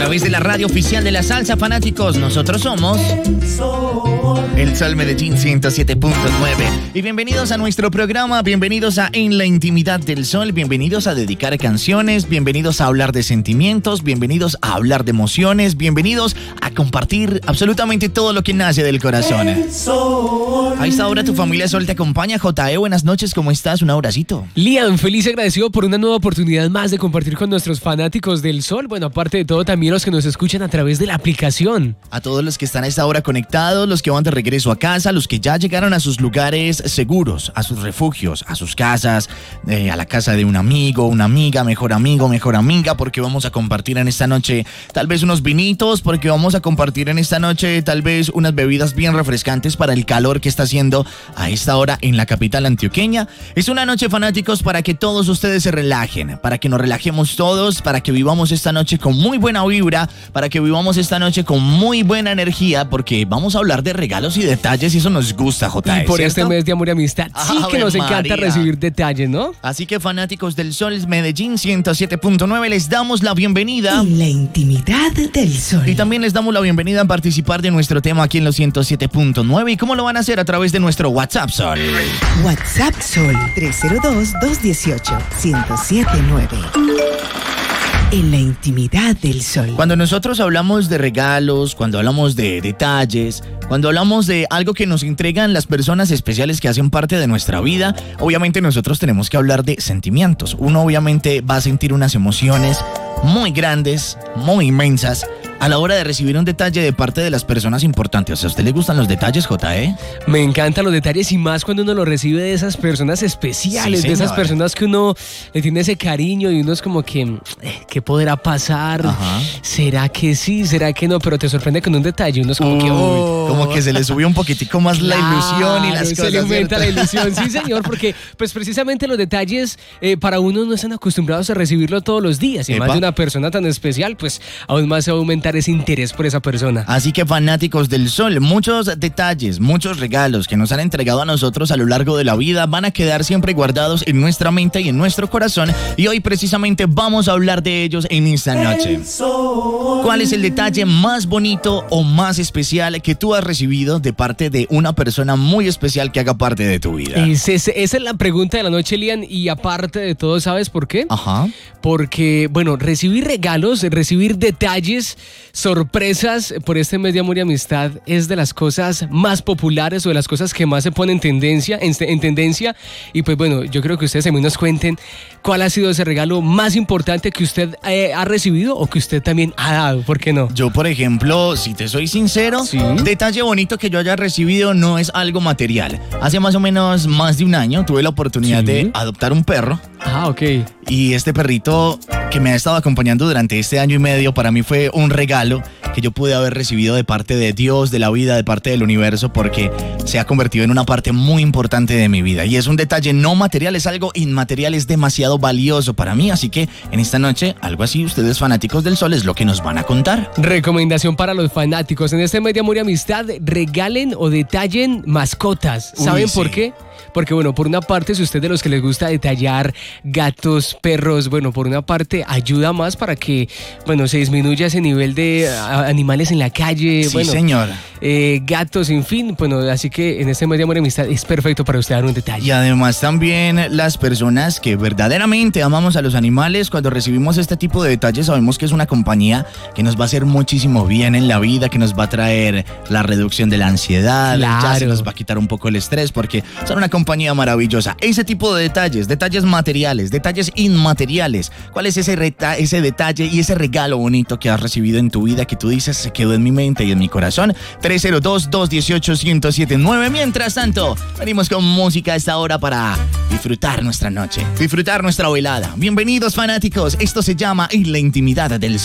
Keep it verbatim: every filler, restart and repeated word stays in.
través de la radio oficial de la salsa, fanáticos. Nosotros somos El Sol Medellín ciento siete punto nueve. Y bienvenidos a nuestro programa, bienvenidos a En la Intimidad del Sol, bienvenidos a dedicar canciones, bienvenidos a hablar de sentimientos, bienvenidos a hablar de emociones, bienvenidos a compartir absolutamente todo lo que nace del corazón. A esta hora tu familia Sol te acompaña. J E, buenas noches, ¿cómo estás? Un abracito. Liam, feliz y agradecido por una nueva oportunidad más de compartir con nuestros fanáticos del Sol. Bueno, aparte de todo, también los que nos escuchan a través de la aplicación. A todos los que están a esta hora conectados, los que van de regreso a casa, los que ya llegaron a sus lugares seguros, a sus refugios, a sus casas, eh, a la casa de un amigo, una amiga, mejor amigo, mejor amiga, porque vamos a compartir en esta noche tal vez unos vinitos, porque vamos a compartir en esta noche tal vez unas bebidas bien refrescantes para el calor que está haciendo a esta hora en la capital antioqueña. Es una noche, fanáticos, para que todos ustedes se relajen, para que nos relajemos todos, para que vivamos esta noche con muy buena vibra, para que vivamos esta noche con muy buena energía, porque vamos a hablar de regalos y detalles y eso nos gusta, J. Y por ¿cierto? este mes de amor y amistad, sí Ave que nos encanta María. recibir detalles, ¿no? Así que, fanáticos del Sol Medellín ciento siete punto nueve, les damos la bienvenida. En la intimidad del Sol. Y también les damos la bienvenida a participar de nuestro tema aquí en los ciento siete punto nueve. ¿Y cómo lo van a hacer? A través de nuestro WhatsApp, Sol. WhatsApp Sol tres cero dos, dos uno ocho, uno cero siete nueve. En la intimidad del Sol. Cuando nosotros hablamos de regalos, cuando hablamos de detalles, cuando hablamos de algo que nos entregan las personas especiales que hacen parte de nuestra vida, obviamente nosotros tenemos que hablar de sentimientos. Uno obviamente va a sentir unas emociones muy grandes, muy inmensas, a la hora de recibir un detalle de parte de las personas importantes. ¿A usted le gustan los detalles, J E? Me encantan los detalles y más cuando uno los recibe de esas personas especiales, Sí, de esas señor. personas que uno le tiene ese cariño y uno es como que, eh, ¿qué podrá pasar? Ajá. ¿Será que sí? ¿Será que no? Pero te sorprende con un detalle, uno es como que, oh, Como que se le subió un poquitico más la ilusión y las Claro, cosas. se le aumenta ¿cierto? la ilusión, sí señor, porque pues precisamente los detalles eh, para uno no están acostumbrados a recibirlo todos los días y Epa. más de una persona tan especial, pues aún más se va a aumentar ese interés por esa persona. Así que, fanáticos del Sol, muchos detalles, muchos regalos que nos han entregado a nosotros a lo largo de la vida van a quedar siempre guardados en nuestra mente y en nuestro corazón, y hoy precisamente vamos a hablar de ellos en esta noche. ¿Cuál es el detalle más bonito o más especial que tú has recibido de parte de una persona muy especial que haga parte de tu vida? Es- es- esa es la pregunta de la noche, Lian, y aparte de todo, ¿sabes por qué? Ajá. Porque, bueno, recibir regalos, recibir detalles, sorpresas por este mes de amor y amistad es de las cosas más populares o de las cosas que más se ponen en tendencia, en, en tendencia. Y pues bueno, yo creo que ustedes también nos cuenten cuál ha sido ese regalo más importante que usted eh, ha recibido o que usted también ha dado, ¿por qué no? Yo, por ejemplo, si te soy sincero, Sí. detalle bonito que yo haya recibido no es algo material. Hace más o menos más de un año tuve la oportunidad Sí. de adoptar un perro. Ah, ok. Y este perrito que me ha estado acompañando durante este año y medio, para mí fue un regalo que yo pude haber recibido de parte de Dios, de la vida, de parte del universo, porque se ha convertido en una parte muy importante de mi vida. Y es un detalle no material, es algo inmaterial, es demasiado valioso para mí. Así que en esta noche, algo así, ustedes fanáticos del Sol, es lo que nos van a contar. Recomendación para los fanáticos. En este mes de amor y amistad, regalen o detallen mascotas. Uy, ¿Saben sí. por qué? Porque, bueno, por una parte, si usted de los que les gusta detallar gatos, perros, bueno, por una parte, ayuda más para que, bueno, se disminuya ese nivel de a, animales en la calle. Sí, bueno, señor. eh, gatos, en fin. Bueno, así que en este mes de amor y amistad es perfecto para usted dar un detalle. Y además también las personas que verdaderamente amamos a los animales, cuando recibimos este tipo de detalles sabemos que es una compañía que nos va a hacer muchísimo bien en la vida, que nos va a traer la reducción de la ansiedad, ya se Claro. nos va a quitar un poco el estrés porque son una compañía maravillosa. Ese tipo de detalles, detalles materiales, detalles inmateriales, ¿cuál es ese, reta- ese detalle y ese regalo bonito que has recibido en tu vida que tú dices se quedó en mi mente y en mi corazón? tres cero dos, dos uno ocho, uno cero siete nueve. Mientras tanto, venimos con música a esta hora para disfrutar nuestra noche, disfrutar nuestra velada. Bienvenidos, fanáticos, esto se llama En la Intimidad del Sol.